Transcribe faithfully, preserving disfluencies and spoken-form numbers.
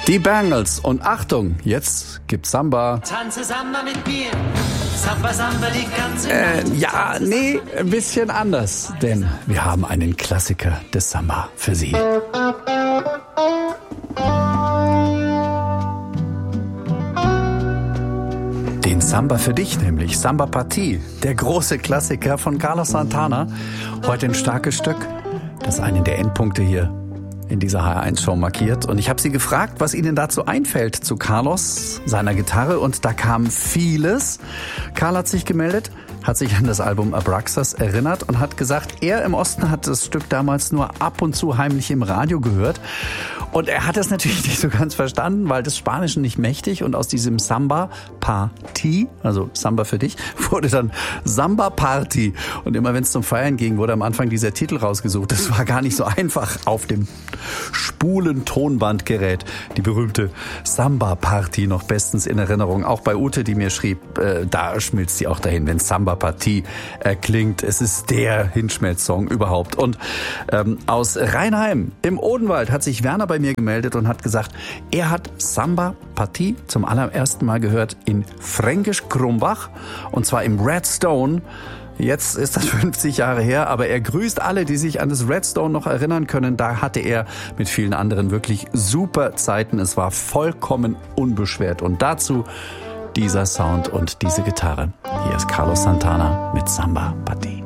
Die Bangles und Achtung, jetzt gibt's Samba. Tanze Samba mit mir, Samba, Samba die ganze Äh, Nacht. ja, nee, ein bisschen anders, denn wir haben einen Klassiker des Samba für Sie. Den Samba für dich nämlich, Samba Partie, der große Klassiker von Carlos Santana. Heute ein starkes Stück, das einen der Endpunkte hier in dieser H R eins Show markiert. Und ich habe sie gefragt, was ihnen dazu einfällt zu Carlos, seiner Gitarre. Und da kam vieles. Karl hat sich gemeldet, hat sich an das Album Abraxas erinnert und hat gesagt, er im Osten hat das Stück damals nur ab und zu heimlich im Radio gehört. Und er hat es natürlich nicht so ganz verstanden, weil des Spanischen nicht mächtig. Und aus diesem Samba Party, also Samba für dich, wurde dann Samba Party. Und immer wenn es zum Feiern ging, wurde am Anfang dieser Titel rausgesucht. Das war gar nicht so einfach auf dem Spulen-Tonbandgerät. Die berühmte Samba Party noch bestens in Erinnerung. Auch bei Ute, die mir schrieb, äh, da schmilzt sie auch dahin, wenn Samba Party äh, klingt. Es ist der Hinschmelzsong überhaupt. Und ähm, aus Rheinheim im Odenwald hat sich Werner bei mir gemeldet und hat gesagt, er hat Samba Partie zum allerersten Mal gehört in Fränkisch Krumbach und zwar im Redstone. Jetzt ist das fünfzig Jahre her, aber er grüßt alle, die sich an das Redstone noch erinnern können. Da hatte er mit vielen anderen wirklich super Zeiten. Es war vollkommen unbeschwert und dazu dieser Sound und diese Gitarre. Hier ist Carlos Santana mit Samba Partie.